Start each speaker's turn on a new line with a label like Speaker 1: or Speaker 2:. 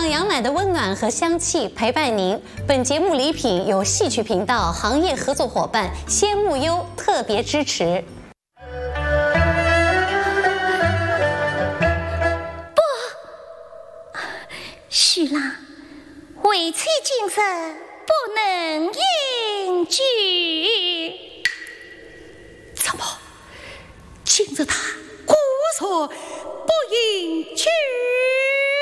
Speaker 1: 羊奶的温暖和香气陪伴您。本节目礼品由戏曲频道行业合作伙伴仙木优特别支持。
Speaker 2: 不，许啦，为妻精神不能应拒。